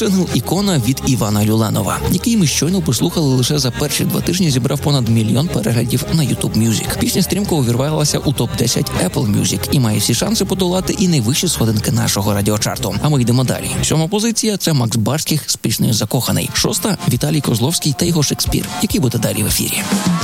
сингл «Ікона» від Івана Люленова, який ми щойно послухали лише за перші 2 тижні, зібрав понад 1 мільйон переглядів на YouTube Music. Пісня стрімко увірвалася у топ-10 Apple Music і має всі шанси подолати і найвищі сходинки нашого радіочарту. А ми йдемо далі. 7-ма позиція – це Макс Барських з піснею «Закоханий». 6-та – Віталій Козловський та його «Шекспір», який буде далі в ефірі.